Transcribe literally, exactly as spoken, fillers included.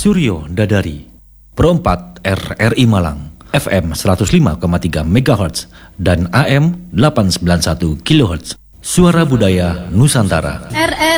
Suryo Dadari, Pro empat R R I Malang, F M seratus lima koma tiga megahertz dan A M delapan ratus sembilan puluh satu kilohertz. Suara Budaya Nusantara.